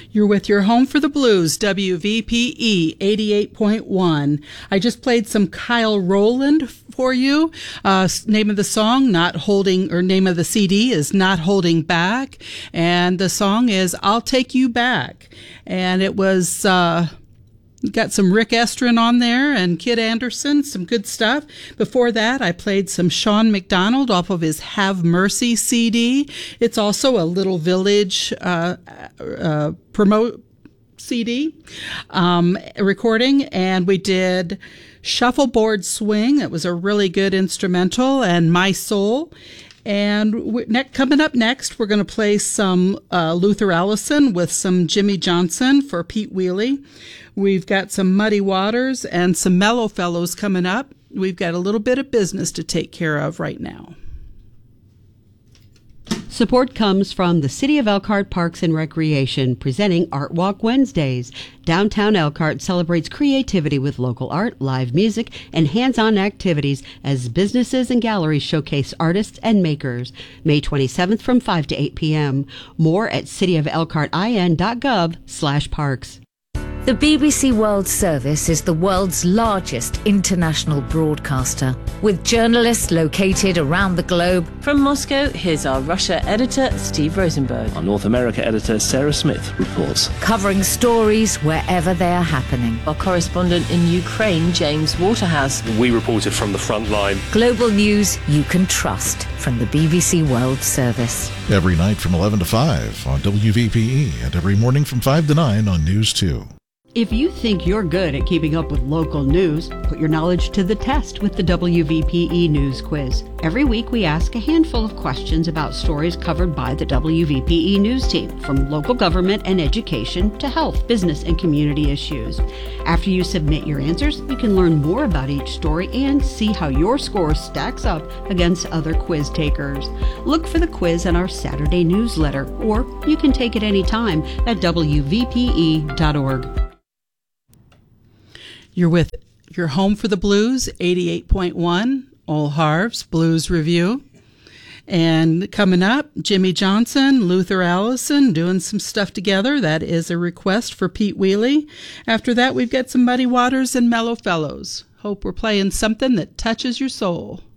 You're with your Home for the Blues, WVPE 88.1. I just played some Kyle Rowland for you. Name of the song, name of the CD is Not Holding Back. And the song is I'll Take You Back. And it was, got some Rick Estrin on there and Kid Anderson, some good stuff. Before that, I played some Sean McDonald off of his Have Mercy CD. It's also a Little Village promote CD recording, and we did Shuffleboard Swing. It was a really good instrumental, and My Soul. And coming up next, we're going to play some Luther Allison with some Jimmy Johnson for Pete Wheely. We've got some Muddy Waters and some Mellow Fellows coming up. We've got a little bit of business to take care of right now. Support comes from the City of Elkhart Parks and Recreation, presenting Art Walk Wednesdays. Downtown Elkhart celebrates creativity with local art, live music, and hands-on activities as businesses and galleries showcase artists and makers. May 27th from 5 to 8 p.m. More at cityofelkhartin.gov/parks. The BBC World Service is the world's largest international broadcaster, with journalists located around the globe. From Moscow, here's our Russia editor, Steve Rosenberg. Our North America editor, Sarah Smith, reports. Covering stories wherever they are happening. Our correspondent in Ukraine, James Waterhouse. We reported from the front line. Global news you can trust from the BBC World Service. Every night from 11 to 5 on WVPE, and every morning from 5 to 9 on News 2. If you think you're good at keeping up with local news, put your knowledge to the test with the WVPE News Quiz. Every week we ask a handful of questions about stories covered by the WVPE News team, from local government and education to health, business, and community issues. After you submit your answers, you can learn more about each story and see how your score stacks up against other quiz takers. Look for the quiz in our Saturday newsletter, or you can take it anytime at WVPE.org. You're with your Home for the Blues, 88.1, Ole Harv's Blues Review. And coming up, Jimmy Johnson, Luther Allison doing some stuff together. That is a request for Pete Wheely. After that, we've got some Muddy Waters and Mellow Fellows. Hope we're playing something that touches your soul.